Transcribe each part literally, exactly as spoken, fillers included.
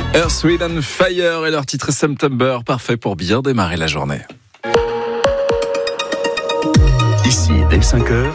Earth, Wind and Fire et leur titre September, parfait pour bien démarrer la journée. Ici, dès cinq heures,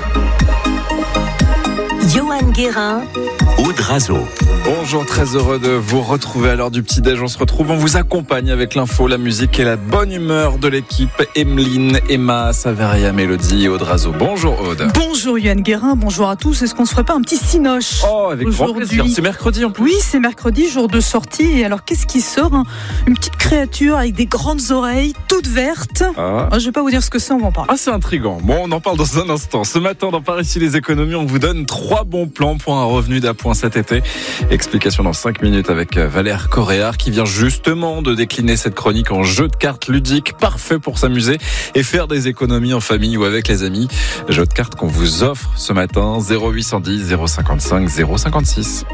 Johan Guérin, Aude Razo. Bonjour, très heureux de vous retrouver à l'heure du petit-déj. On se retrouve, on vous accompagne avec l'info, la musique et la bonne humeur de l'équipe. Emeline, Emma, Saveria, Mélodie et Aude Razo. Bonjour Aude. Bonjour Johan Guérin, bonjour à tous. Est-ce qu'on se ferait pas un petit cinoche Oh, avec grand plaisir. C'est mercredi en plus. Oui, c'est mercredi, jour de sortie. Et alors, qu'est-ce qui sort hein Une petite créature avec des grandes oreilles, toutes vertes. Ah. Ah, je vais pas vous dire ce que c'est, on va en parler. Ah, c'est intriguant. Bon, on en parle dans un instant. Ce matin, dans Par ici les économies, on vous donne trois bons plans pour un revenu d'appoint cet été. Explication dans cinq minutes avec Valère Coréard qui vient justement de décliner cette chronique en jeu de cartes ludique, parfait pour s'amuser et faire des économies en famille ou avec les amis. Jeu de cartes qu'on vous offre ce matin, zéro huit cent dix, zéro cinquante-cinq, zéro cinquante-six.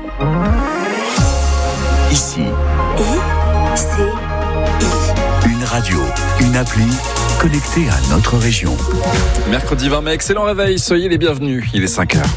Ici, I, C, I. une radio, une appli connectée à notre région. Mercredi vingt mai, excellent réveil, soyez les bienvenus, il est cinq heures.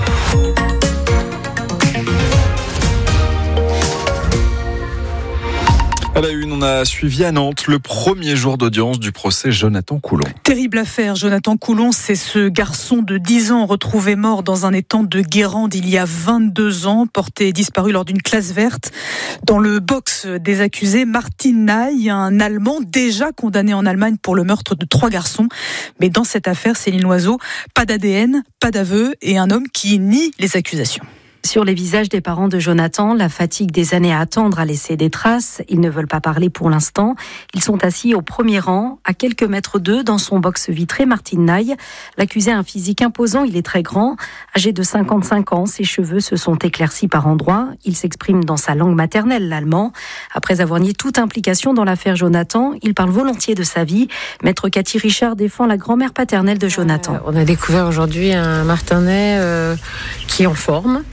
À la une, on a suivi à Nantes le premier jour d'audience du procès Jonathan Coulon. Terrible affaire. Jonathan Coulon, c'est ce garçon de dix ans retrouvé mort dans un étang de Guérande il y a vingt-deux ans, porté et disparu lors d'une classe verte. Dans le box des accusés, Martin Ney, un Allemand déjà condamné en Allemagne pour le meurtre de trois garçons. Mais dans cette affaire, Céline Loiseau, pas d'A D N, pas d'aveu et un homme qui nie les accusations. Sur les visages des parents de Jonathan, la fatigue des années à attendre a laissé des traces. Ils ne veulent pas parler pour l'instant. Ils sont assis au premier rang, à quelques mètres d'eux, dans son box vitré. Martin Ney, l'accusé a un physique imposant, il est très grand. Âgé de cinquante-cinq ans, ses cheveux se sont éclaircis par endroits. Il s'exprime dans sa langue maternelle, l'allemand. Après avoir nié toute implication dans l'affaire Jonathan, il parle volontiers de sa vie. Maître Cathy Richard défend la grand-mère paternelle de Jonathan. Euh, on a découvert aujourd'hui un Martin Ney euh, qui est en forme,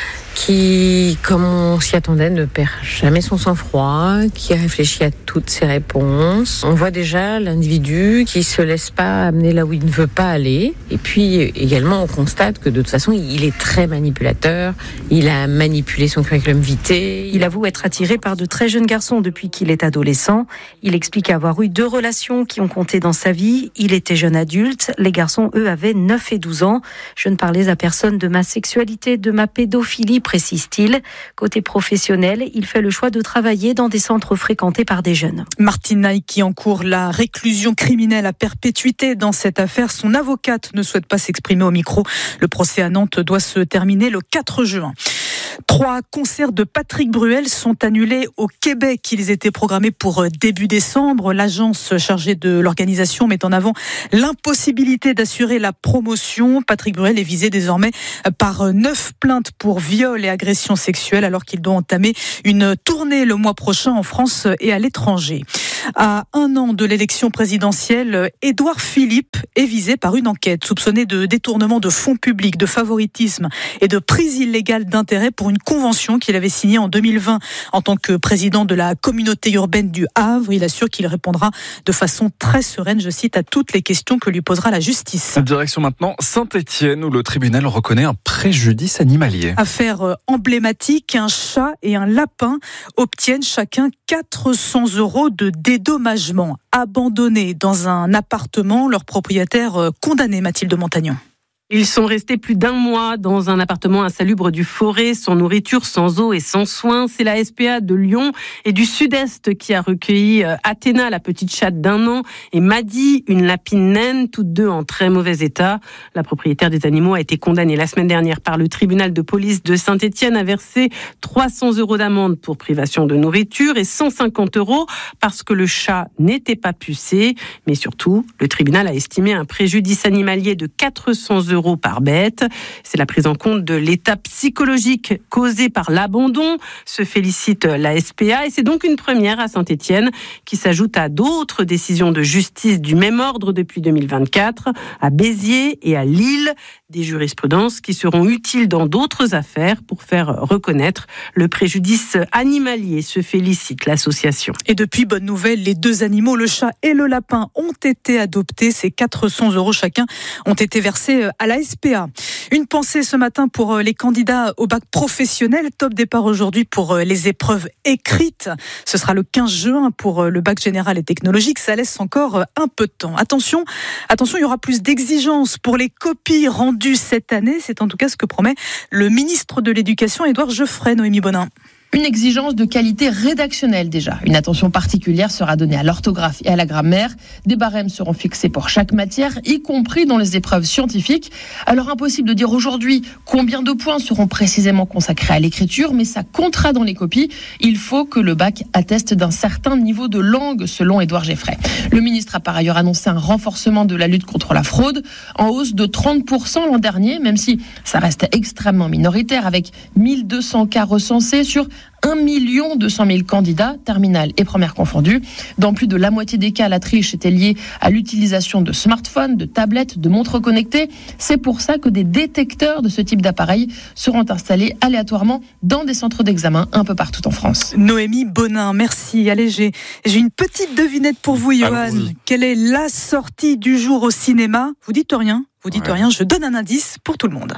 qui, comme on s'y attendait, ne perd jamais son sang-froid, qui réfléchit à toutes ses réponses. On voit déjà l'individu qui se laisse pas amener là où il ne veut pas aller. Et puis également, on constate que de toute façon, il est très manipulateur. Il a manipulé son curriculum vitae. Il avoue être attiré par de très jeunes garçons depuis qu'il est adolescent. Il explique avoir eu deux relations qui ont compté dans sa vie. Il était jeune adulte. Les garçons, eux, avaient neuf et douze ans. Je ne parlais à personne de ma sexualité, de ma pédophilie, précise-t-il. Côté professionnel, il fait le choix de travailler dans des centres fréquentés par des jeunes. Martin Ney qui encourt la réclusion criminelle à perpétuité dans cette affaire. Son avocate ne souhaite pas s'exprimer au micro. Le procès à Nantes doit se terminer le quatre juin. Trois concerts de Patrick Bruel sont annulés au Québec. Ils étaient programmés pour début décembre. L'agence chargée de l'organisation met en avant l'impossibilité d'assurer la promotion. Patrick Bruel est visé désormais par neuf plaintes pour viol et agression sexuelle alors qu'il doit entamer une tournée le mois prochain en France et à l'étranger. À un an de l'élection présidentielle, Édouard Philippe est visé par une enquête soupçonné de détournement de fonds publics, de favoritisme et de prise illégale d'intérêt pour une convention qu'il avait signée en deux mille vingt en tant que président de la communauté urbaine du Havre. Il assure qu'il répondra de façon très sereine, je cite, à toutes les questions que lui posera la justice. Direction maintenant Saint-Étienne où le tribunal reconnaît un préjudice animalier. Affaire emblématique, un chat et un lapin obtiennent chacun quatre cents euros de dédommagement. Abandonnés dans un appartement, leur propriétaire condamné, Mathilde Montagnon. Ils sont restés plus d'un mois dans un appartement insalubre du Forêt, sans nourriture, sans eau et sans soins. C'est la S P A de Lyon et du Sud-Est qui a recueilli Athéna, la petite chatte d'un an, et Maddy, une lapine naine, toutes deux en très mauvais état. La propriétaire des animaux a été condamnée la semaine dernière par le tribunal de police de Saint-Étienne à verser trois cents euros d'amende pour privation de nourriture et cent cinquante euros parce que le chat n'était pas pucé. Mais surtout, le tribunal a estimé un préjudice animalier de quatre cents euros par bête. C'est la prise en compte de l'état psychologique causé par l'abandon, se félicite la S P A, et c'est donc une première à Saint-Étienne qui s'ajoute à d'autres décisions de justice du même ordre depuis deux mille vingt-quatre, à Béziers et à Lille. Des jurisprudences qui seront utiles dans d'autres affaires pour faire reconnaître le préjudice animalier, se félicite l'association. Et depuis, bonne nouvelle, les deux animaux, le chat et le lapin, ont été adoptés. Ces quatre cents euros chacun ont été versés à la S P A. Une pensée ce matin pour les candidats au bac professionnel. Top départ aujourd'hui pour les épreuves écrites. Ce sera le quinze juin pour le bac général et technologique. Ça laisse encore un peu de temps. Attention, attention, il y aura plus d'exigences pour les copies rendues cette année. C'est en tout cas ce que promet le ministre de l'Éducation, Édouard Geoffrey. Noémie Bonin. Une exigence de qualité rédactionnelle déjà. Une attention particulière sera donnée à l'orthographe et à la grammaire. Des barèmes seront fixés pour chaque matière, y compris dans les épreuves scientifiques. Alors impossible de dire aujourd'hui combien de points seront précisément consacrés à l'écriture, mais ça comptera dans les copies. Il faut que le bac atteste d'un certain niveau de langue, selon Édouard Geoffrey. Le ministre a par ailleurs annoncé un renforcement de la lutte contre la fraude, en hausse de trente pour cent l'an dernier, même si ça reste extrêmement minoritaire, avec mille deux cents cas recensés sur un million deux cent mille candidats, terminale et première confondues. Dans plus de la moitié des cas, la triche était liée à l'utilisation de smartphones, de tablettes, de montres connectées. C'est pour ça que des détecteurs de ce type d'appareil seront installés aléatoirement dans des centres d'examen un peu partout en France. Noémie Bonin, merci. Allez, j'ai, j'ai une petite devinette pour vous, Johan. Allons-y. Quelle est la sortie du jour au cinéma ? Vous dites rien, vous dites ouais. rien, je donne un indice pour tout le monde.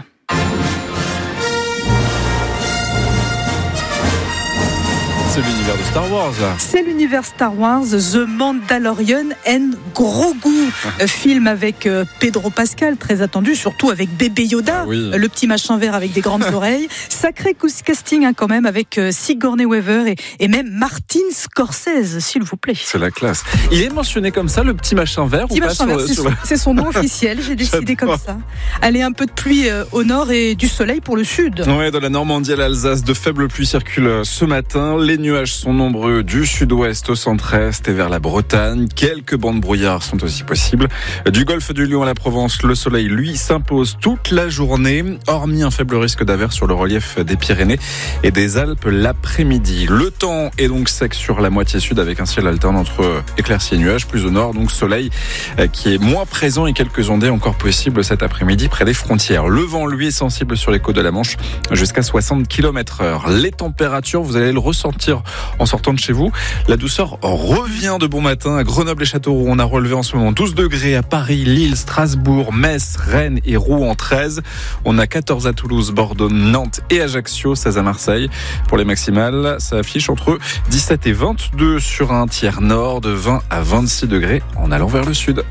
C'est l'univers de Star Wars. C'est l'univers Star Wars, The Mandalorian and Grogu. Film avec Pedro Pascal, très attendu, surtout avec bébé Yoda, oui. le petit machin vert avec des grandes oreilles. Sacré casting hein, quand même, avec Sigourney Weaver et, et même Martin Scorsese, s'il vous plaît. C'est la classe. Il est mentionné comme ça, le petit machin vert petit ou machin pas vert, sur, c'est, sur... Son, c'est son nom officiel, j'ai décidé comme ça. Allez, un peu de pluie au nord et du soleil pour le sud. Ouais, de la Normandie à l'Alsace, de faibles pluies circulent ce matin. Les nuages sont nombreux du sud-ouest au centre-est et vers la Bretagne. Quelques bancs de brouillard sont aussi possibles. Du golfe du Lion à la Provence, le soleil, lui, s'impose toute la journée, hormis un faible risque d'averse sur le relief des Pyrénées et des Alpes l'après-midi. Le temps est donc sec sur la moitié sud avec un ciel alterne entre éclaircies et nuages. Plus au nord, donc soleil qui est moins présent et quelques ondées encore possibles cet après-midi près des frontières. Le vent, lui, est sensible sur les côtes de la Manche jusqu'à soixante kilomètres heure. Les températures, vous allez le ressentir en sortant de chez vous. La douceur revient de bon matin à Grenoble et Châteauroux. On a relevé en ce moment douze degrés à Paris, Lille, Strasbourg, Metz, Rennes et Rouen treize. On a quatorze à Toulouse, Bordeaux, Nantes et Ajaccio, seize à Marseille. Pour les maximales, ça affiche entre dix-sept et vingt-deux sur un tiers nord, de vingt à vingt-six degrés en allant vers le sud.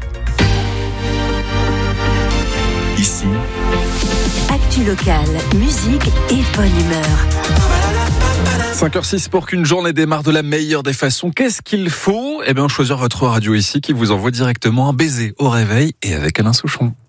Ici, actu locale, musique et bonne humeur. cinq heures six pour qu'une journée démarre de la meilleure des façons. Qu'est-ce qu'il faut ? Eh bien, choisir votre radio ici qui vous envoie directement un baiser au réveil et avec Alain Souchon.